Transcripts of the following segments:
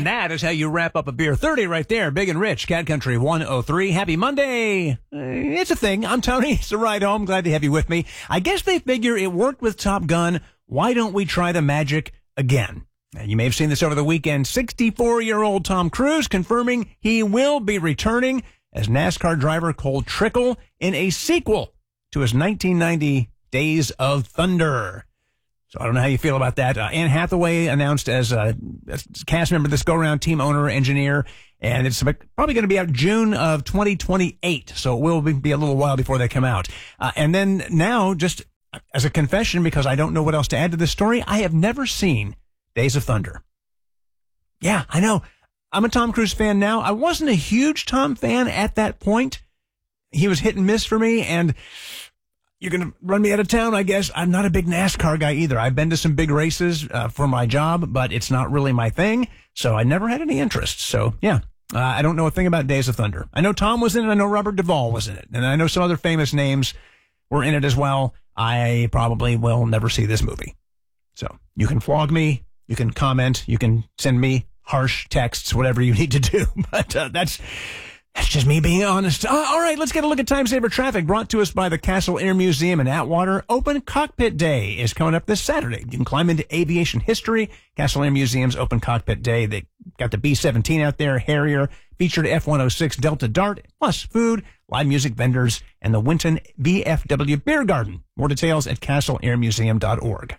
And that is how you wrap up a beer 30 right there. Big and Rich, Cat Country 103. Happy Monday. It's a thing. I'm Tony. It's a ride home. Glad to have you with me. I guess they figure it worked with Top Gun. Why don't we try the magic again? And you may have seen this over the weekend. 64-year-old Tom Cruise confirming he will be returning as NASCAR driver Cole Trickle in a sequel to his 1990 Days of Thunder. So I don't know how you feel about that. Anne Hathaway announced as a cast member, this go-around team owner, engineer, and it's probably going to be out June of 2028. So it will be a little while before they come out. And then now, just as a confession, because I don't know what else to add to this story, I have never seen Days of Thunder. Yeah, I know. I'm a Tom Cruise fan now. I wasn't a huge Tom fan at that point. He was hit and miss for me, and you're going to run me out of town, I guess. I'm not a big NASCAR guy either. I've been to some big races for my job, but it's not really my thing, so I never had any interest. So, yeah, I don't know a thing about Days of Thunder. I know Tom was in it. I know Robert Duvall was in it, and I know some other famous names were in it as well. I probably will never see this movie. So you can flog me, you can comment, you can send me harsh texts, whatever you need to do, but that's just me being honest. All right, let's get a look at Time Saver Traffic, brought to us by the Castle Air Museum in Atwater. Open Cockpit Day is coming up this Saturday. You can climb into aviation history. Castle Air Museum's Open Cockpit Day. They got the B-17 out there, Harrier, featured F-106 Delta Dart, plus food, live music vendors, and the Winton VFW Beer Garden. More details at castleairmuseum.org.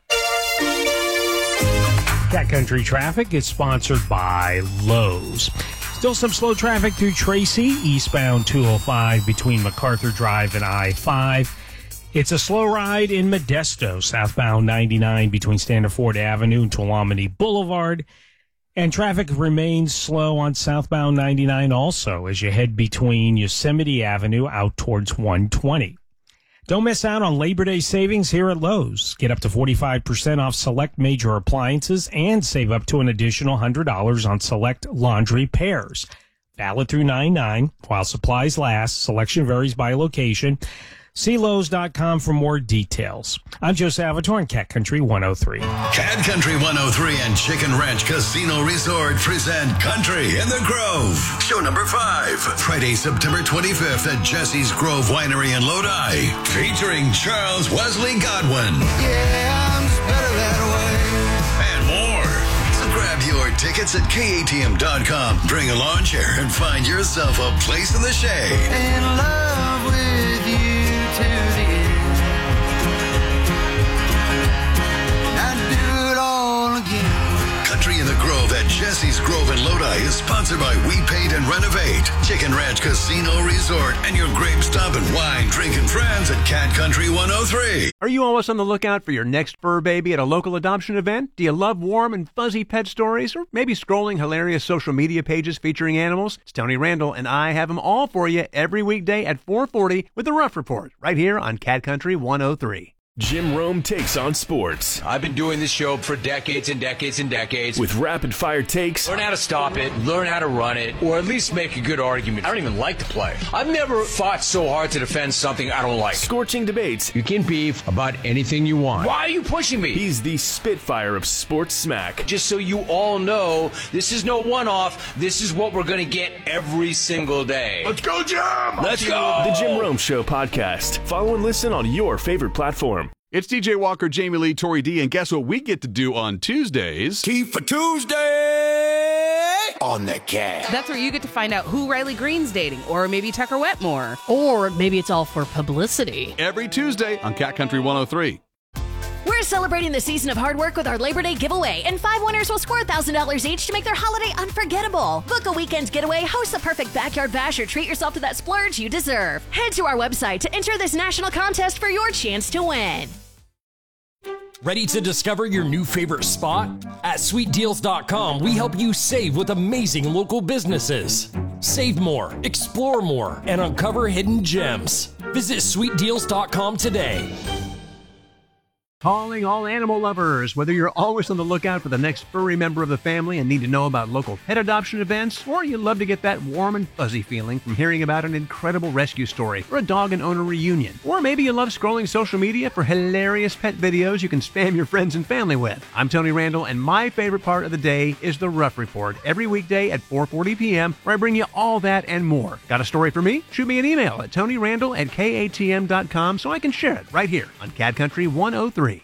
Cat Country Traffic is sponsored by Lowe's. Still some slow traffic through Tracy, eastbound 205 between MacArthur Drive and I-5. It's a slow ride in Modesto, southbound 99 between Standerford Avenue and Tuolumne Boulevard. And traffic remains slow on southbound 99 also as you head between Yosemite Avenue out towards 120. Don't miss out on Labor Day savings here at Lowe's. Get up to 45% off select major appliances and save up to an additional $100 on select laundry pairs. Valid through 9/9 while supplies last. Selection varies by location. See Lowe's.com for more details. I'm Joe Salvatore in Cat Country 103. Cat Country 103 and Chicken Ranch Casino Resort present Country in the Grove. Show number 5. Friday, September 25th at Jesse's Grove Winery in Lodi. Featuring Charles Wesley Godwin. Yeah, I'm just better that way. And more. So grab your tickets at KATM.com. Bring a lawn chair and find yourself a place in the shade. In love with you. To the end. I'd do it all again. Country in the Grove at Jesse's Grove in Lodi is sponsored by We Paint and Renovate, Chicken Ranch Casino Resort, and your grape stomping, wine drinking friends at Cat Country 103. Are you always on the lookout for your next fur baby at a local adoption event? Do you love warm and fuzzy pet stories, or maybe scrolling hilarious social media pages featuring animals? It's Tony Randall, and I have them all for you every weekday at 4:40 with the Rough Report, right here on Cat Country 103. Jim Rome takes on sports. I've been doing this show for decades and decades and decades. With rapid-fire takes. Learn how to stop it, learn how to run it, or at least make a good argument. I don't even like to play. I've never fought so hard to defend something I don't like. Scorching debates. You can beef about anything you want. Why are you pushing me? He's the Spitfire of sports smack. Just so you all know, this is no one-off. This is what we're going to get every single day. Let's go, Jim! Let's go! The Jim Rome Show podcast. Follow and listen on your favorite platform. It's TJ Walker, Jamie Lee, Tori D, and guess what we get to do on Tuesdays? Tea for Tuesday on the Cat. That's where you get to find out who Riley Green's dating, or maybe Tucker Wetmore. Or maybe it's all for publicity. Every Tuesday on Cat Country 103. We're celebrating the season of hard work with our Labor Day giveaway, and 5 winners will score $1,000 each to make their holiday unforgettable. Book a weekend getaway, host the perfect backyard bash, or treat yourself to that splurge you deserve. Head to our website to enter this national contest for your chance to win. Ready to discover your new favorite spot? At SweetDeals.com, we help you save with amazing local businesses. Save more, explore more, and uncover hidden gems. Visit SweetDeals.com today. Calling all animal lovers. Whether you're always on the lookout for the next furry member of the family and need to know about local pet adoption events, or you love to get that warm and fuzzy feeling from hearing about an incredible rescue story or a dog and owner reunion, or maybe you love scrolling social media for hilarious pet videos you can spam your friends and family with. I'm Tony Randall, and my favorite part of the day is the Rough Report every weekday at 4:40 p.m., where I bring you all that and more. Got a story for me? Shoot me an email at TonyRandall@KATM.com so I can share it right here on Cat Country 103.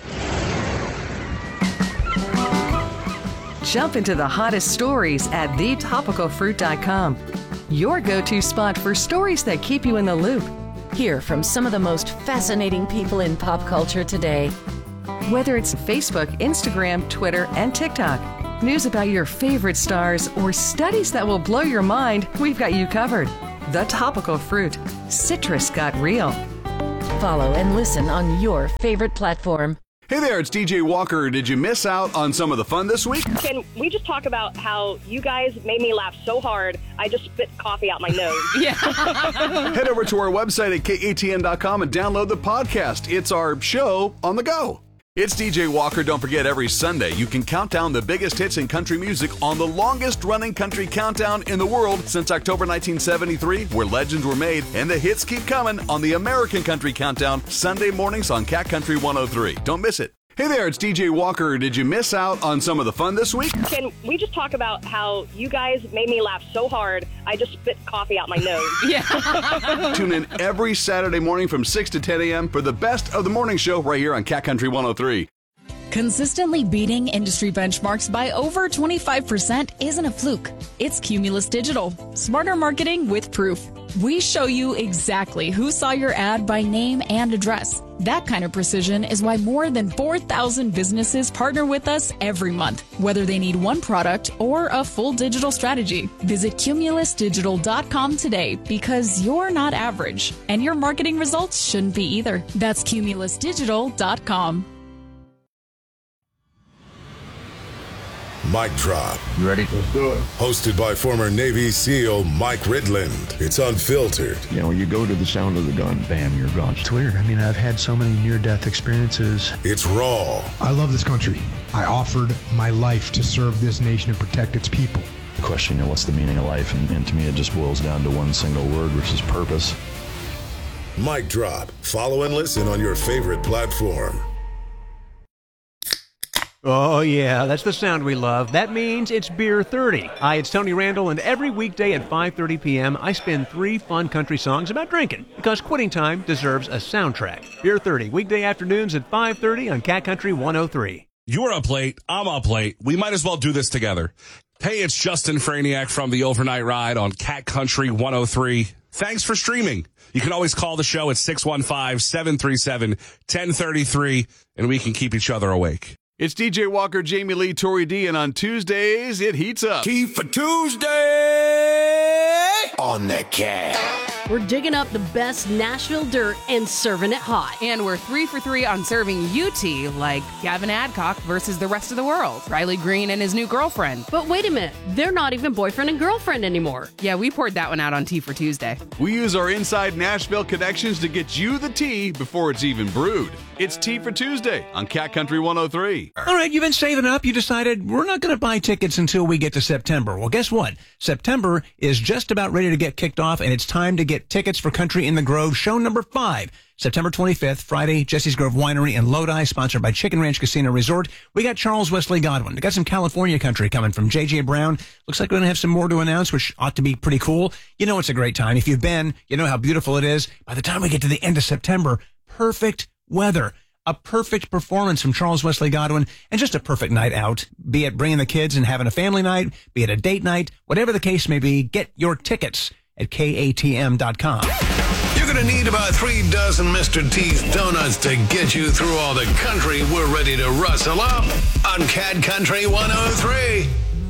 Jump into the hottest stories at thetopicalfruit.com. Your go-to spot for stories that keep you in the loop. Hear from some of the most fascinating people in pop culture today. Whether it's Facebook, Instagram, Twitter, and TikTok, news about your favorite stars, or studies that will blow your mind, we've got you covered. The Topical Fruit. Citrus got real. Follow and listen on your favorite platform. Hey there, it's DJ Walker. Did you miss out on some of the fun this week? Can we just talk about how you guys made me laugh so hard, I just spit coffee out my nose? Yeah. Head over to our website at KATN.com and download the podcast. It's our show on the go. It's DJ Walker. Don't forget, every Sunday you can count down the biggest hits in country music on the longest-running country countdown in the world since October 1973, where legends were made, and the hits keep coming on the American Country Countdown, Sunday mornings on Cat Country 103. Don't miss it. Hey there, it's DJ Walker. Did you miss out on some of the fun this week? Can we just talk about how you guys made me laugh so hard, I just spit coffee out my nose? Yeah. Tune in every Saturday morning from 6 to 10 a.m. for the best of the morning show right here on Cat Country 103. Consistently beating industry benchmarks by over 25% isn't a fluke. It's Cumulus Digital. Smarter marketing with proof. We show you exactly who saw your ad by name and address. That kind of precision is why more than 4,000 businesses partner with us every month, whether they need one product or a full digital strategy. Visit cumulusdigital.com today, because you're not average, and your marketing results shouldn't be either. That's cumulusdigital.com. Mic Drop. You ready? Let's do it. Hosted by former Navy SEAL Mike Ridland. It's unfiltered. You know, you go to the sound of the gun, bam, you're gone. It's weird. I mean, I've had so many near-death experiences. It's raw. I love this country. I offered my life to serve this nation and protect its people. The question, you know, what's the meaning of life? And to me, it just boils down to one single word, which is purpose. Mic Drop. Follow and listen on your favorite platform. Oh, yeah, that's the sound we love. That means it's Beer 30. Hi, it's Tony Randall, and every weekday at 5:30 p.m., I spin 3 fun country songs about drinking, because quitting time deserves a soundtrack. Beer 30, weekday afternoons at 5:30 on Cat Country 103. You're up late. I'm up late. We might as well do this together. Hey, it's Justin Franiak from the Overnight Ride on Cat Country 103. Thanks for streaming. You can always call the show at 615-737-1033, and we can keep each other awake. It's DJ Walker, Jamie Lee, Tori D, and on Tuesdays, it heats up. Key for Tuesday on the Cat. We're digging up the best Nashville dirt and serving it hot. And we're 3 for 3 on serving UT, like Gavin Adcock versus the rest of the world, Riley Green and his new girlfriend. But wait a minute, they're not even boyfriend and girlfriend anymore. Yeah, we poured that one out on Tea for Tuesday. We use our inside Nashville connections to get you the tea before it's even brewed. It's Tea for Tuesday on Cat Country 103. All right, you've been saving up. You decided we're not going to buy tickets until we get to September. Well, guess what? September is just about ready to get kicked off, and it's time to get tickets for Country in the Grove, show number 5. September 25th, Friday, Jesse's Grove Winery in Lodi, sponsored by Chicken Ranch Casino Resort. We got Charles Wesley Godwin. We got some California country coming from J.J. Brown. Looks like we're going to have some more to announce, which ought to be pretty cool. You know it's a great time. If you've been, you know how beautiful it is. By the time we get to the end of September, perfect weather. A perfect performance from Charles Wesley Godwin, and just a perfect night out. Be it bringing the kids and having a family night, be it a date night, whatever the case may be, get your tickets at KATM.com. You're going to need about 3 dozen Mr. T's donuts to get you through all the country we're ready to rustle up on Cat Country 103.